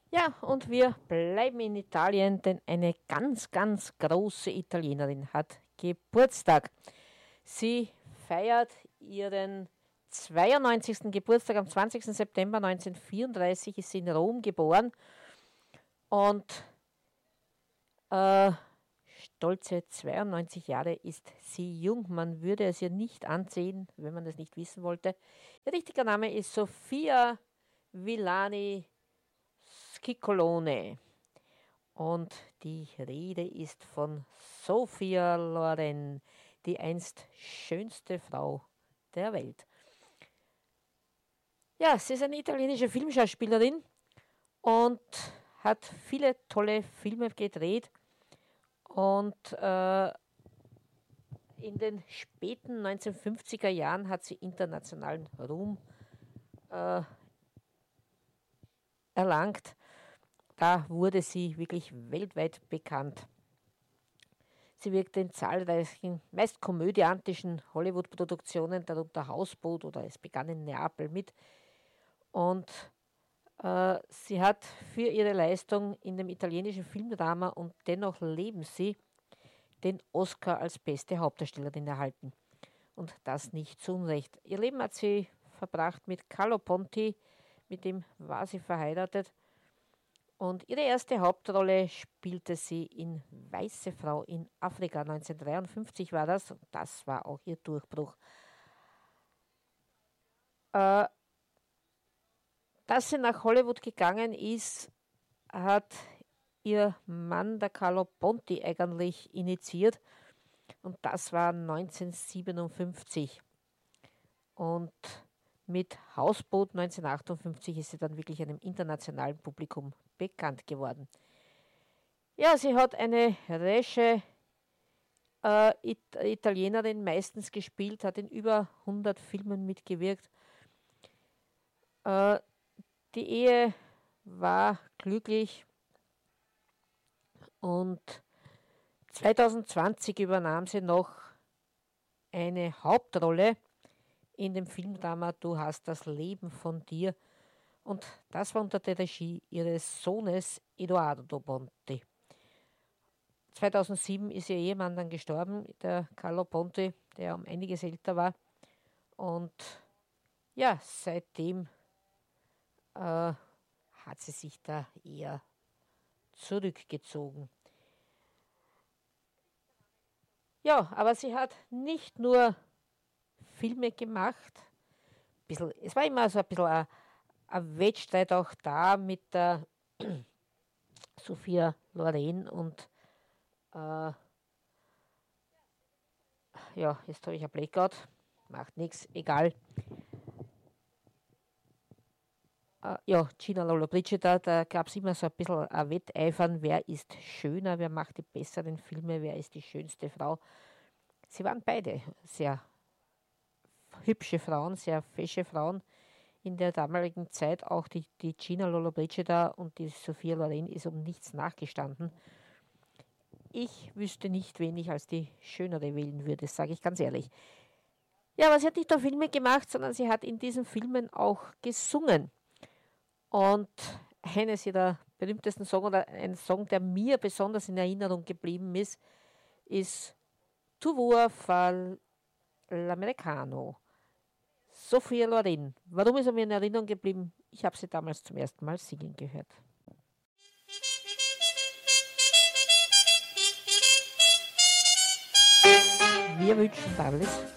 Ja, und wir bleiben in Italien, denn eine ganz, ganz große Italienerin hat Geburtstag. Sie feiert ihren 92. Geburtstag am 20. September 1934, ist sie in Rom geboren und äh, stolze 92 Jahre ist sie jung. Man würde es ihr nicht ansehen, wenn man es nicht wissen wollte. Ihr richtiger Name ist Sofia Villani Schiccolone. Und die Rede ist von Sophia Loren, die einst schönste Frau der Welt. Ja, sie ist eine italienische Filmschauspielerin und hat viele tolle Filme gedreht. Und in den späten 1950er Jahren hat sie internationalen Ruhm äh, erlangt. Da wurde sie wirklich weltweit bekannt. Sie wirkte in zahlreichen, meist komödiantischen Hollywood-Produktionen, darunter Hausboot oder Es begann in Neapel mit. Und sie hat für ihre Leistung in dem italienischen Filmdrama Und dennoch leben sie den Oscar als beste Hauptdarstellerin erhalten. Und das nicht zu Unrecht. Ihr Leben hat sie verbracht mit Carlo Ponti, mit dem war sie verheiratet. Und ihre erste Hauptrolle spielte sie in Weiße Frau in Afrika. 1953 war das. Und das war auch ihr Durchbruch. Äh, Dass sie nach Hollywood gegangen ist, hat ihr Mann, der Carlo Ponti, eigentlich initiiert. Und das war 1957. Und mit Hausboot 1958 ist sie dann wirklich einem internationalen Publikum bekannt geworden. Ja, sie hat eine resche Italienerin meistens gespielt, hat in über 100 Filmen mitgewirkt. Äh, die Ehe war glücklich und 2020 übernahm sie noch eine Hauptrolle in dem Filmdrama Du hast das Leben von dir. Und das war unter der Regie ihres Sohnes Edoardo Ponti. 2007 ist ihr Ehemann dann gestorben, der Carlo Ponti, der um einiges älter war. Und ja, seitdem hat sie sich da eher zurückgezogen. Ja, aber sie hat nicht nur Filme gemacht. Es war immer so ein bisschen ein Wettstreit auch da mit der Sophia Loren und ja, jetzt habe ich ein Blackout, macht nichts, egal. Ja, Gina Lollobrigida, da gab es immer so ein bisschen ein Wetteifern, wer ist schöner, wer macht die besseren Filme, wer ist die schönste Frau. Sie waren beide sehr hübsche Frauen, sehr fesche Frauen in der damaligen Zeit. Auch die Gina Lollobrigida und die Sophia Loren ist um nichts nachgestanden. Ich wüsste nicht, wen ich als die Schönere wählen würde, sage ich ganz ehrlich. Ja, aber sie hat nicht nur Filme gemacht, sondern sie hat in diesen Filmen auch gesungen. Und eines ihrer berühmtesten Songs oder ein Song, der mir besonders in Erinnerung geblieben ist Tu vuoi far l'americano. Sophia Loren. Warum ist er mir in Erinnerung geblieben? Ich habe sie damals zum ersten Mal singen gehört. Wir wünschen alles